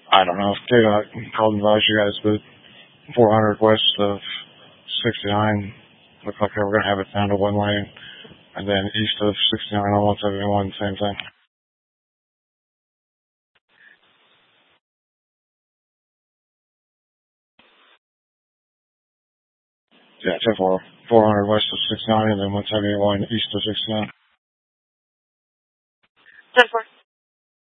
I don't know if KDOT called and advised you guys, but 400 west of 69 looked like they were going to have it down to one lane, and then east of 69 on 171, same thing. Yeah, 400 west of 69, and then 171 east of 69. 10-4.